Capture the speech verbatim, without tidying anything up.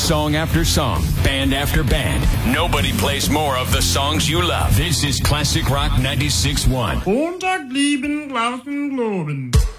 Song after song, band after band. Nobody plays more of the songs you love. This is Classic Rock ninety-six point one. Montag lieben, Glauben, Globen.